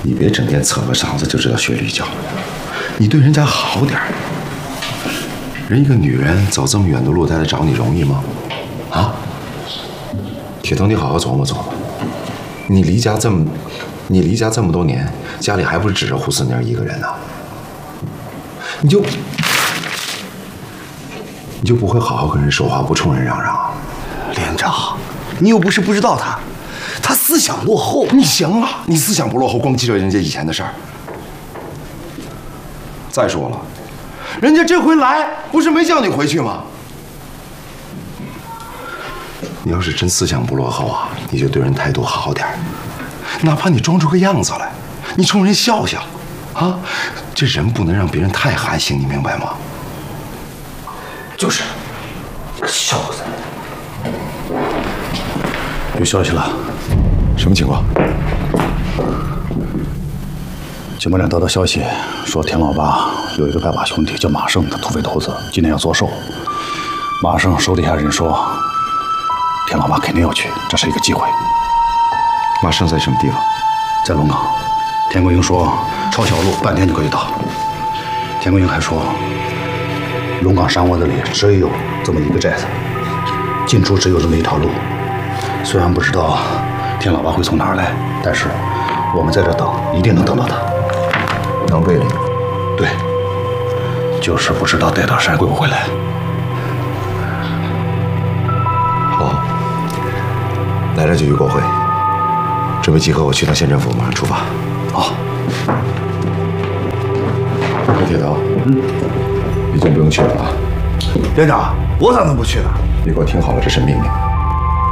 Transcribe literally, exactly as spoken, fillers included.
你别整天扯个嗓子就知道学驴叫，你对人家好点儿。人一个女人走这么远的路，她来找你容易吗？啊？铁头，你好好琢磨琢磨。你离家这么，你离家这么多年，家里还不是指着胡四妮一个人啊？你就你就不会好好跟人说话，不冲人嚷嚷啊？ 连长，你又不是不知道他，他思想落后。 你行了，你思想不落后，光记着人家以前的事儿。再说了，人家这回来不是没叫你回去吗？你要是真思想不落后啊，你就对人态度好点儿，哪怕你装出个样子来，你冲人笑笑，啊，这人不能让别人太寒心，你明白吗？ 就是，小子。有消息了， 什么情况？ 警报站得到消息，说田老八有一个拜把兄弟叫马胜的土匪头子，今天要做寿。马胜手底下人说，田老八肯定要去，这是一个机会。 马胜在什么地方？ 在龙岗。田国英说，抄小路半天就可以到。田国英还说，龙岗山窝子里只有这么一个寨子，进出只有这么一条路。虽然不知道田老八会从哪儿来，但是我们在这等，一定能等到他。 能背领？ 对，就是不知道戴大山会不会来。 好，来了就去国会，准备集合，我去趟县政府，马上出发。 好。 李铁头，嗯，你就不用去了啊。 连长，我咋能不去呢？ 你给我听好了，这是命令。